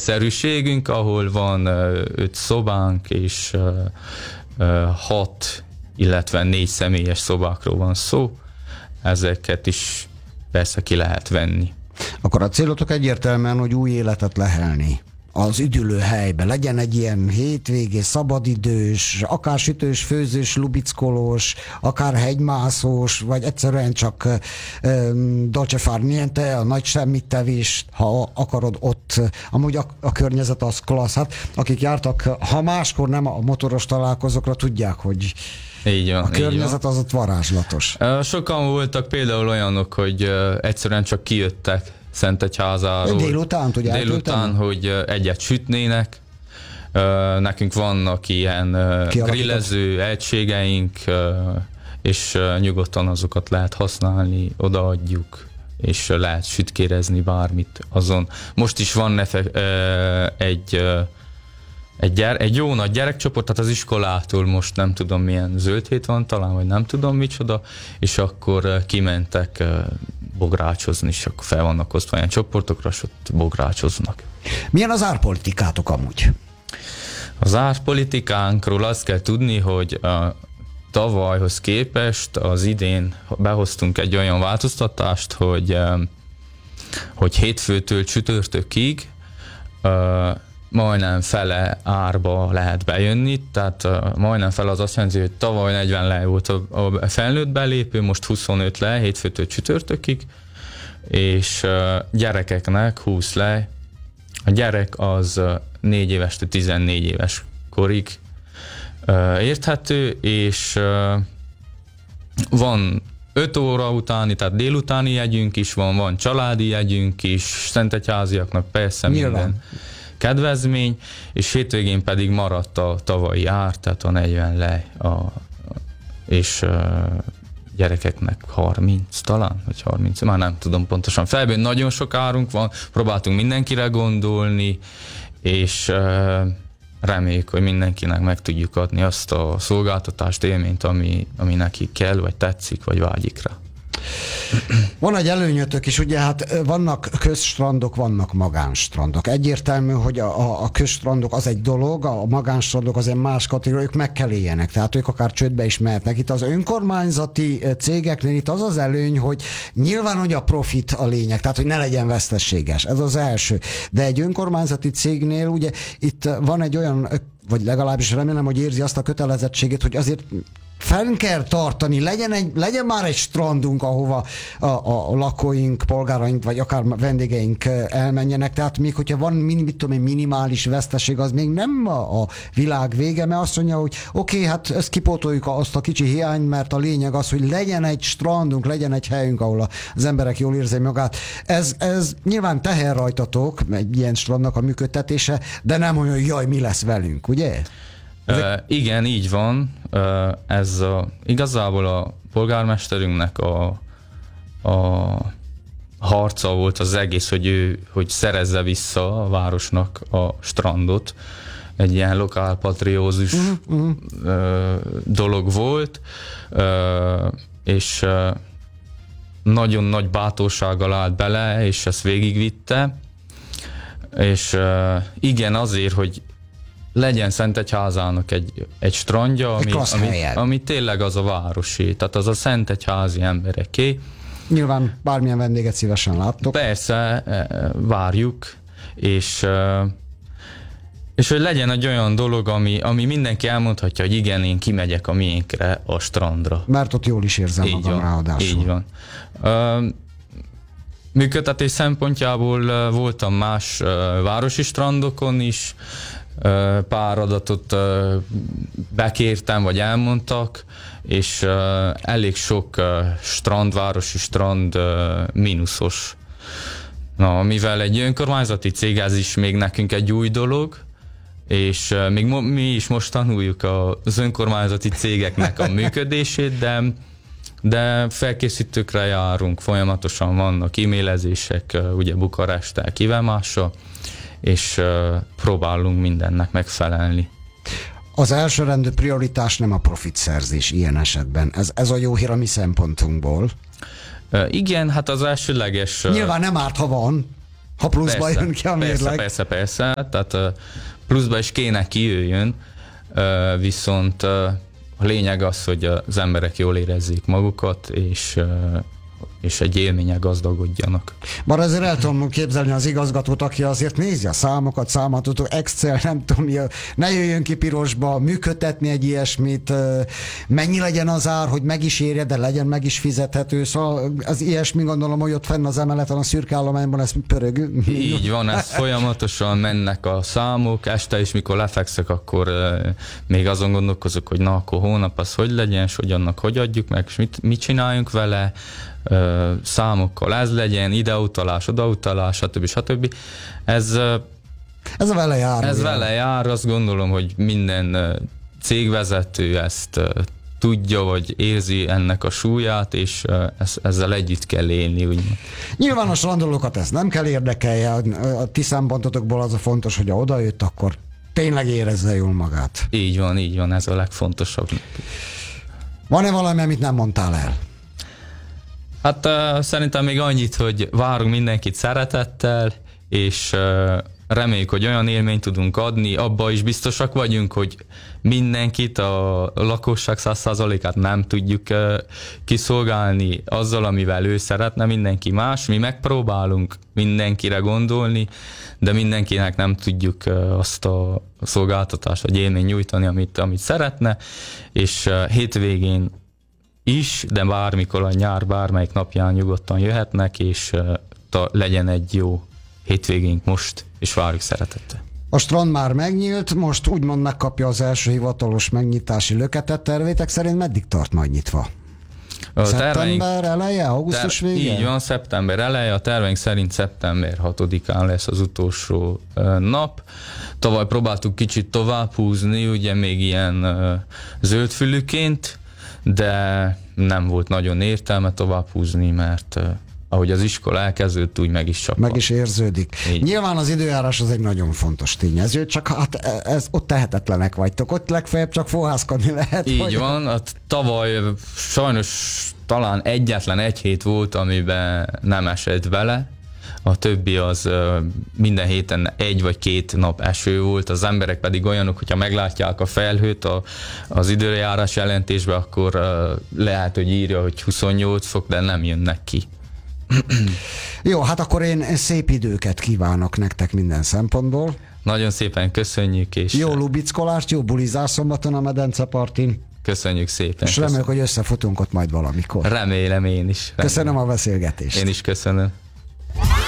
szerűségünk, ahol van 5 szobánk, és 6, illetve 4 személyes szobákról van szó. Ezeket is persze ki lehet venni. Akkor a célotok egyértelműen, hogy új életet lehelni az üdülő helybe. Legyen egy ilyen hétvégés, szabadidős, akár sütős, főzős, lubickolós, akár hegymászós, vagy egyszerűen csak dolce far niente, a nagy semmittevés, ha akarod ott. Amúgy a környezet az klassz. Hát akik jártak, ha máskor nem a motoros találkozókra, tudják, hogy így van, a környezet az ott varázslatos. Sokan voltak például olyanok, hogy egyszerűen csak kijöttek Szentegyházáról. Délután, hogy egyet sütnének. Nekünk vannak ilyen grillező egységeink, és nyugodtan azokat lehet használni, odaadjuk, és lehet sütkérezni bármit azon. Most is van egy jó nagy gyerekcsoport, tehát az iskolától most nem tudom milyen zöld hét van talán, vagy nem tudom micsoda, és akkor kimentek bográcsozni, és akkor fel vannak osztva olyan csoportokra, és ott bográcsoznak. Milyen az árpolitikátok amúgy? Az árpolitikánkról azt kell tudni, hogy tavalyhoz képest az idén behoztunk egy olyan változtatást, hogy hétfőtől csütörtökig majdnem fele árba lehet bejönni, tehát majdnem fele az azt jelenti, hogy tavaly 40 lej volt a felnőtt belépő, most 25 lej, hétfőtől csütörtökig, és gyerekeknek 20 lej. A gyerek az 4 évestől 14 éves korig érthető, és van 5 óra utáni, tehát délutáni jegyünk is van családi jegyünk is, szentegyháziaknak persze minden kedvezmény, és hétvégén pedig maradt a tavalyi ár, tehát a 40 lej, és gyerekeknek 30 talán, vagy 30, már nem tudom pontosan. Felben nagyon sok árunk van, próbáltunk mindenkire gondolni, és reméljük, hogy mindenkinek meg tudjuk adni azt a szolgáltatást, élményt, ami neki kell, vagy tetszik, vagy vágyik rá. Van egy előnyötök is, ugye hát vannak közstrandok, vannak magánstrandok. Egyértelmű, hogy a közstrandok az egy dolog, a magánstrandok az egy más kategória, ők meg kell éljenek, tehát ők akár csődbe is mehetnek. Itt az önkormányzati cégeknél itt az az előny, hogy nyilván, hogy a profit a lényeg, tehát hogy ne legyen veszteséges, ez az első. De egy önkormányzati cégnél ugye itt van egy olyan, vagy legalábbis remélem, hogy érzi azt a kötelezettségét, hogy azért fenn kell tartani, legyen már egy strandunk, ahova a lakóink, polgáraink, vagy akár vendégeink elmenjenek. Tehát még hogyha van minimális veszteség, az még nem a világ vége, mert azt mondja, hogy oké, hát ezt kipótoljuk azt a kicsi hiányt, mert a lényeg az, hogy legyen egy strandunk, legyen egy helyünk, ahol az emberek jól érzik magát. Ez nyilván teher rajtatok, egy ilyen strandnak a működtetése, de nem olyan, hogy jaj, mi lesz velünk, ugye? Igen, így van. Ez igazából a polgármesterünknek a harca volt az egész, hogy szerezze vissza a városnak a strandot. Egy ilyen lokálpatriózus dolog volt, és nagyon nagy bátorsággal állt bele, és ezt végigvitte. És igen, azért, hogy legyen Szentegyházának egy strandja, ami tényleg az a városi, tehát az a szentegyházi embereké. Nyilván bármilyen vendéget szívesen láttok. Persze, várjuk, és hogy legyen egy olyan dolog, ami mindenki elmondhatja, hogy igen, én kimegyek a miénkre, a strandra. Mert ott jól is érzem magam ráadásul. Így van. Működtetés szempontjából voltam más városi strandokon is, pár adatot bekértem, vagy elmondtak, és elég sok városi strand mínuszos. Na, mivel egy önkormányzati cég, ez is még nekünk egy új dolog, és még mi is most tanuljuk az önkormányzati cégeknek a működését, de felkészítőkre járunk, folyamatosan vannak e-mailezések, ugye Bukaresttel, kivel mással, és próbálunk mindennek megfelelni. Az elsőrendű prioritás nem a profitszerzés ilyen esetben. Ez a jó hír a mi szempontunkból. Igen, hát az elsőleges... Nyilván nem árt, ha van. Ha pluszba jön ki a mérleg. Persze. Tehát pluszba is kéne kijöjjön, viszont a lényeg az, hogy az emberek jól érezzék magukat, és egy élménnyel gazdagodjanak. Bár ezért el tudom képzelni az igazgatót, aki azért nézi a számokat, számadatot, Excel, nem tudom, ne jöjjön ki pirosba, működtetni egy ilyesmit, mennyi legyen az ár, hogy meg is érje, de legyen meg is fizethető, szóval az ilyesmi, gondolom, hogy ott fenn az emeleten, a szürke állományban ez pörög. Így van, ez folyamatosan mennek a számok, este is, mikor lefekszek, akkor még azon gondolkozok, hogy na, akkor hónap az hogy legyen, és hogy annak hogy adjuk meg, és mit csináljunk vele, számokkal ez legyen, ideutalás, odautalás, stb. Ez a vele jár. Ez vele jár, azt gondolom, hogy minden cégvezető ezt tudja, vagy érzi ennek a súlyát, és ezzel együtt kell élni, úgymond. Nyilván a strandolókat ez nem kell érdekelje, a ti szempontotokból az a fontos, hogy ha odajött, akkor tényleg érezze jól magát. Így van, ez a legfontosabb. Van-e valami, amit nem mondtál el? Hát szerintem még annyit, hogy várunk mindenkit szeretettel, és reméljük, hogy olyan élményt tudunk adni, abban is biztosak vagyunk, hogy mindenkit, a lakosság 100%-át nem tudjuk kiszolgálni azzal, amivel ő szeretne, mindenki más. Mi megpróbálunk mindenkire gondolni, de mindenkinek nem tudjuk azt a szolgáltatást, vagy élményt nyújtani, amit szeretne, és hétvégén is, de bármikor a nyár bármelyik napján nyugodtan jöhetnek, és legyen egy jó hétvégénk most, és várjuk szeretettel. A strand már megnyílt, most úgymond megkapja az első hivatalos megnyitási löketet. Tervétek szerint meddig tart majd nyitva? Szeptember eleje, augusztus vége? Így van, szeptember eleje, a terveink szerint szeptember 6-án lesz az utolsó nap. Tavaly próbáltuk kicsit tovább húzni, ugye még ilyen zöldfülűként, de nem volt nagyon értelme tovább húzni, mert ahogy az iskola elkezdődött, úgy meg is csapott. Meg is érződik. Így. Nyilván az időjárás az egy nagyon fontos tényező, csak hát ott tehetetlenek vagytok, ott legfeljebb csak fohászkodni lehet. Így van, hát tavaly sajnos talán egyetlen egy hét volt, amiben nem esett bele, a többi az minden héten 1 vagy 2 nap eső volt, az emberek pedig olyanok, hogyha meglátják a felhőt az időjárás jelentésbe, akkor lehet, hogy írja, hogy 28 fok, de nem jönnek ki. Jó, hát akkor én szép időket kívánok nektek minden szempontból. Nagyon szépen köszönjük. És jó lubickolást, jó bulizás szombaton a Medencepartin. Köszönjük szépen. És reméljük, hogy összefutunk ott majd valamikor. Remélem én is. Köszönöm a beszélgetést. Én is köszönöm.